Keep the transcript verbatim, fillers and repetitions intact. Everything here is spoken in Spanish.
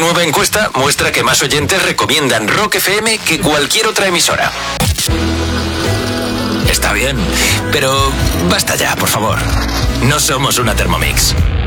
nueva encuesta muestra que más oyentes recomiendan Rock F M que cualquier otra emisora. Está bien, pero basta ya, por favor. No somos una Thermomix.